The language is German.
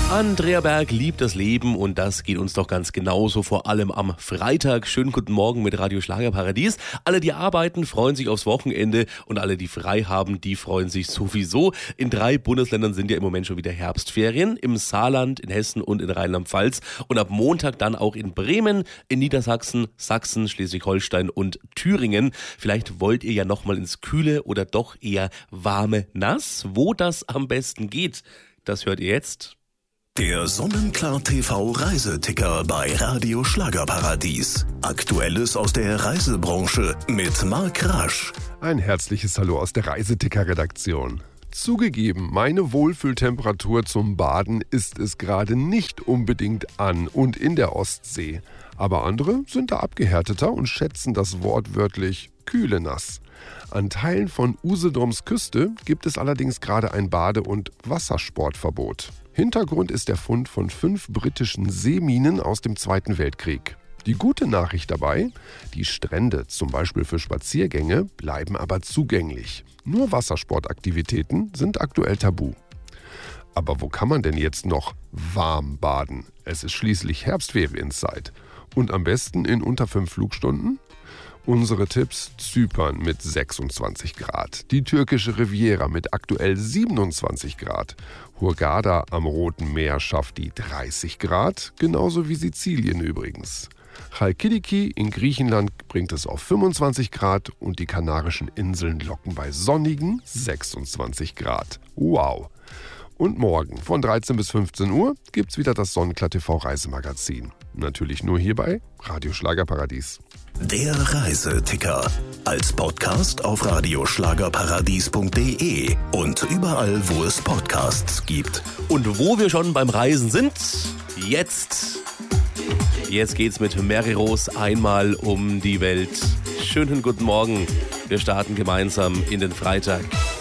Andrea Berg liebt das Leben und das geht uns doch ganz genauso, vor allem am Freitag. Schönen guten Morgen mit Radio Schlagerparadies. Alle, die arbeiten, freuen sich aufs Wochenende und alle, die frei haben, die freuen sich sowieso. In 3 Bundesländern sind ja im Moment schon wieder Herbstferien. Im Saarland, in Hessen und in Rheinland-Pfalz. Und ab Montag dann auch in Bremen, in Niedersachsen, Sachsen, Schleswig-Holstein und Thüringen. Vielleicht wollt ihr ja nochmal ins Kühle oder doch eher warme Nass. Wo das am besten geht, das hört ihr jetzt. Der Sonnenklar TV Reiseticker bei Radio Schlagerparadies. Aktuelles aus der Reisebranche mit Marc Rasch. Ein herzliches Hallo aus der Reiseticker-Redaktion. Zugegeben, meine Wohlfühltemperatur zum Baden ist es gerade nicht unbedingt an und in der Ostsee. Aber andere sind da abgehärteter und schätzen das wortwörtlich kühle nass. An Teilen von Usedoms Küste gibt es allerdings gerade ein Bade- und Wassersportverbot. Hintergrund ist der Fund von 5 britischen Seeminen aus dem Zweiten Weltkrieg. Die gute Nachricht dabei: die Strände, zum Beispiel für Spaziergänge, bleiben aber zugänglich. Nur Wassersportaktivitäten sind aktuell tabu. Aber wo kann man denn jetzt noch warm baden? Es ist schließlich Herbstferienzeit. Und am besten in unter 5 Flugstunden? Unsere Tipps: Zypern mit 26 Grad, die türkische Riviera mit aktuell 27 Grad, Hurghada am Roten Meer schafft die 30 Grad, genauso wie Sizilien übrigens. Chalkidiki in Griechenland bringt es auf 25 Grad und die Kanarischen Inseln locken bei sonnigen 26 Grad. Wow! Und morgen von 13 bis 15 Uhr gibt's wieder das Sonnenklar TV Reisemagazin. Natürlich nur hier bei Radio Schlagerparadies. Der Reiseticker. Als Podcast auf radioschlagerparadies.de und überall, wo es Podcasts gibt. Und wo wir schon beim Reisen sind, jetzt geht's mit Mary Rose einmal um die Welt. Schönen guten Morgen. Wir starten gemeinsam in den Freitag.